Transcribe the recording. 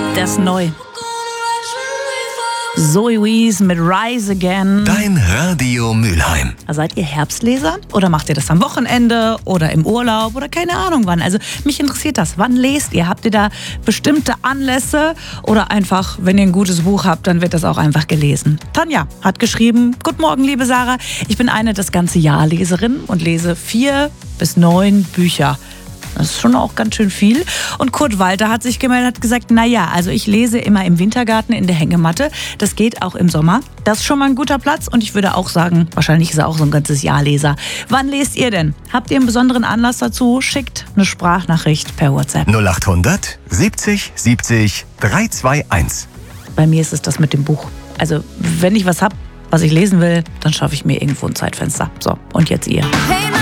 Das ist neu. Zoe Wees mit Rise Again. Dein Radio Mülheim. Seid ihr Herbstleser oder macht ihr das am Wochenende oder im Urlaub oder keine Ahnung wann? Also mich interessiert das. Wann lest ihr? Habt ihr da bestimmte Anlässe oder einfach, wenn ihr ein gutes Buch habt, dann wird das auch einfach gelesen? Tanja hat geschrieben: Guten Morgen, liebe Sarah. Ich bin eine das ganze Jahr Leserin und lese 4 bis 9 Bücher. Das ist schon auch ganz schön viel. Und Kurt Walter hat sich gemeldet, hat gesagt, naja, also ich lese immer im Wintergarten in der Hängematte. Das geht auch im Sommer. Das ist schon mal ein guter Platz. Und ich würde auch sagen, wahrscheinlich ist er auch so ein ganzes Jahrleser. Wann lest ihr denn? Habt ihr einen besonderen Anlass dazu? Schickt eine Sprachnachricht per WhatsApp. 0800 70 70 321. Bei mir ist es das mit dem Buch. Also wenn ich was hab, was ich lesen will, dann schaffe ich mir irgendwo ein Zeitfenster. So, und jetzt ihr.